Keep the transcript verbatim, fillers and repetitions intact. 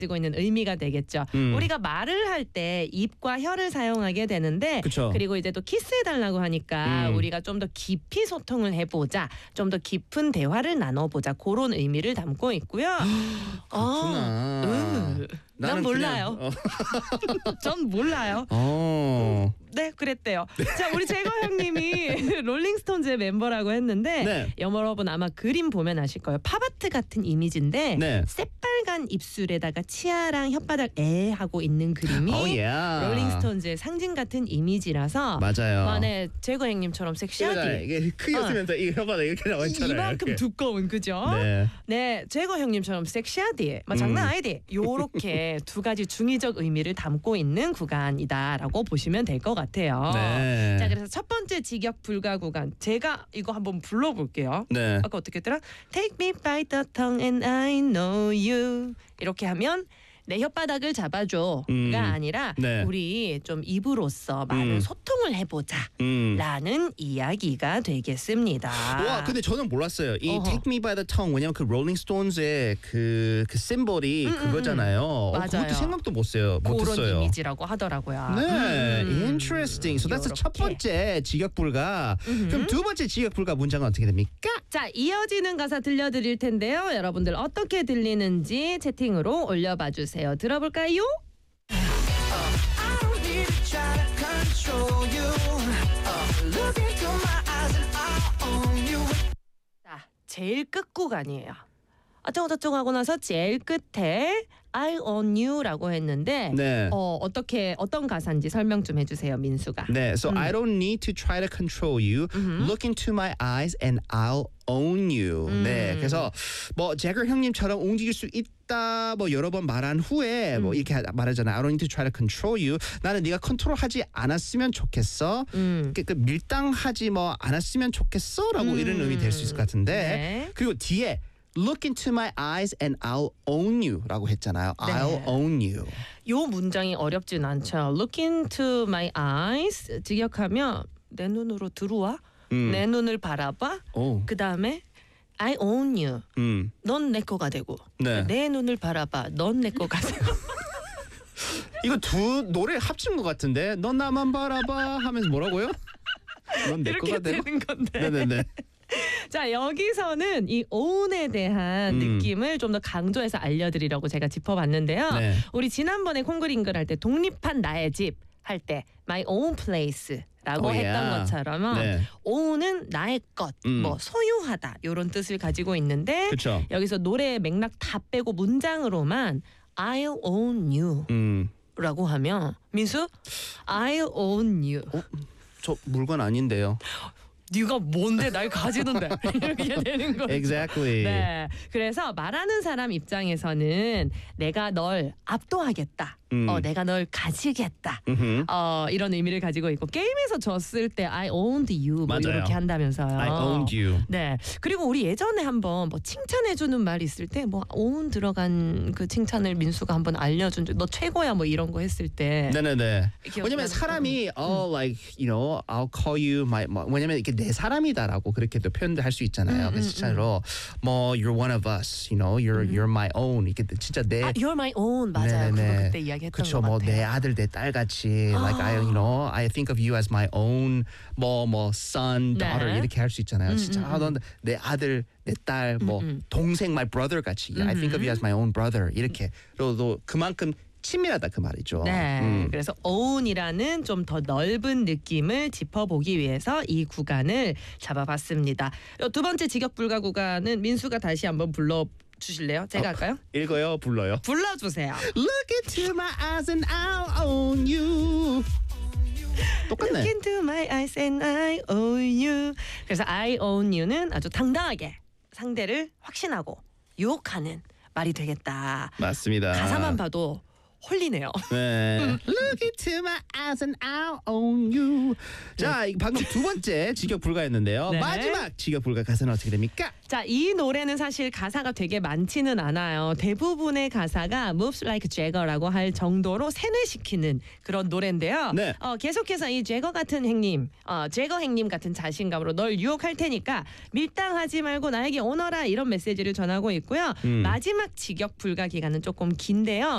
가지고 있는 의미가 되겠죠. 음. 우리가 말을 할 때 입과 혀를 사용하게 되는데 그쵸. 그리고 이제 또 키스해달라고 하니까 음. 우리가 좀 더 깊이 소통을 해보자. 좀 더 깊은 대화를 나눠보자. 그런 의미를 담고 있고요. 그렇구나. 음. 난 나는 몰라요. 그냥, 어. 전 몰라요. 어. 네, 그랬대요. 자, 우리 제거 형님이 롤링스톤즈의 멤버라고 했는데 네. 여러분 아마 그림 보면 아실 거예요. 팝아트 같은 이미지인데 네. 새빨간 입술에다가 치아랑 혓바닥 에 하고 있는 그림이 Oh, yeah. 롤링스톤즈의 상징 같은 이미지라서 맞아요. 아, 네, 제거 형님처럼 섹시하게 이게 크게 어. 쓰면서 이게 혀바닥 이렇게 나와 있잖아요. 이만큼 이렇게. 두꺼운 그죠? 네. 네, 제거 형님처럼 섹시하디, 막 장난 음. 아니디. 요렇게 두 가지 중의적 의미를 담고 있는 구간이다라고 보시면 될 것 같아요. 네. 자, 그래서 첫 번째 직역 불가 구간 제가 이거 한번 불러볼게요. 네. 아까 어떻게 했더라? Take me by the tongue and I know you. 이렇게 하면 내 혓바닥을 잡아줘가 음. 아니라 네. 우리 좀 입으로써 많은 음. 소통을 해보자. 음. 라는 이야기가 되겠습니다. 와, 근데 저는 몰랐어요. 이 어허. Take Me by the Tongue 왜냐면 그 롤링스톤즈의 그, 그 심볼이 음, 음, 그거잖아요. 어, 맞아요. 그것도 생각도 못 써요. 못 그런 했어요. 이미지라고 하더라고요. 네, 음. interesting. So that's the 첫 요렇게. 번째 직역불가. 그럼 두 번째 직역불가 문장은 어떻게 됩니까? 자, 이어지는 가사 들려드릴 텐데요. 여러분들 어떻게 들리는지 채팅으로 올려봐 주세요. 들어볼까요? 자, 제일 끝 구간이에요. 어쩌고저쩌고 하고 나서 제일 끝에 I own you라고 했는데 네. 어, 어떻게 어떤 가사인지 설명 좀 해주세요, 민수가. 네, so I don't need to try to control you. Look into my eyes and I'll own you. 음. 네, 그래서 뭐 제거 형님처럼 움직일 수 있다. 뭐 여러 번 말한 후에 뭐 이렇게 말하잖아. I don't need to try to control you. 나는 네가 컨트롤하지 않았으면 좋겠어. 음. 그, 그 밀당하지 뭐 않았으면 좋겠어라고 음. 이런 의미 될 수 있을 것 같은데. 네. 그리고 뒤에 Look into my eyes and I'll own you라고 했잖아요. 네. I'll own you. 요 문장이 어렵진 않죠. Look into my eyes 직역하면 내 눈으로 들어와. 음. 내 눈을 바라봐. 오. 그 다음에 I own you. 음. 넌 내 거가 되고. 네. 내 눈을 바라봐. 넌 내 거가 되고. 이거 두 노래 합친 것 같은데. 넌 나만 바라봐 하면서 뭐라고요? 넌 내 이렇게 거가 되고. 되는 건데. 네네네. 자, 여기서는 이 own에 대한 음. 느낌을 좀 더 강조해서 알려드리려고 제가 짚어봤는데요. 네. 우리 지난번에 콩글잉글 할 때 독립한 나의 집 할 때 my own place 라고 Oh, 했던 yeah. 것처럼 네. own은 나의 것, 음. 뭐 소유하다 이런 뜻을 가지고 있는데 그렇죠. 여기서 노래의 맥락 다 빼고 문장으로만 I'll own you 음. 라고 하면 민수 I'll own you 어? 저 물건 아닌데요. 네가 뭔데 날 가지는데 이렇게 되는 거죠. Exactly. 네, 그래서 말하는 사람 입장에서는 내가 널 압도하겠다. 음. 어, 내가 널 가지겠다. 음흠. 어, 이런 의미를 가지고 있고 게임에서 졌을 때 I owned you 뭐 맞아요. 이렇게 한다면서요. I owned you. 네. 그리고 우리 예전에 한번 뭐 칭찬해주는 말 있을 때 뭐 own 들어간 그 칭찬을 민수가 한번 알려준 적, 너 최고야 뭐 이런 거 했을 때. 네네네. 기억나는 왜냐면 사람이 어 like you know I'll call you my 뭐, 왜냐면 이렇게 내 사람이다라고 그렇게도 표현도 할 수 있잖아요. 음, 그래서 음, 진짜로 뭐 you're one of us, you know you're you're my own 이렇게 진짜 내 아, you're my own 맞아요. 네네네. 그거 그때 이야기했던 그쵸, 것 뭐 같아요. 내 아들 내 딸 같이 아. like I you know I think of you as my own 뭐 뭐 son daughter 네. 이렇게 할 수 있잖아요. 음, 진짜 음, 아, 넌 내 아들 내 딸 뭐 음, 음. 동생 my brother 같이 I think of you as my own brother 이렇게 그리고 그만큼 친밀하다 그 말이죠. 네, 음. 그래서 own이라는 좀 더 넓은 느낌을 짚어보기 위해서 이 구간을 잡아봤습니다. 두 번째 직역불가 구간은 민수가 다시 한번 불러주실래요? 제가 어, 할까요? 읽어요, 불러요. 불러주세요. Look into my eyes and I'll own you. 똑같네. Look into my eyes and I own you. 그래서 I own you는 아주 당당하게 상대를 확신하고 유혹하는 말이 되겠다. 맞습니다. 가사만 봐도 홀리네요. 네. Look into my eyes and I'll own you. 자, 방금 두 번째 직역 불가였는데요. 네. 마지막 직역 불가 가사는 어떻게 됩니까? 자, 이 노래는 사실 가사가 되게 많지는 않아요. 대부분의 가사가 Moves Like Jagger라고 할 정도로 세뇌시키는 그런 노래인데요. 네. 어, 계속해서 이 제거 같은 행님, 어, 제거 행님 같은 자신감으로 널 유혹할 테니까 밀당하지 말고 나에게 오너라 이런 메시지를 전하고 있고요. 음. 마지막 직역 불가 기간은 조금 긴데요.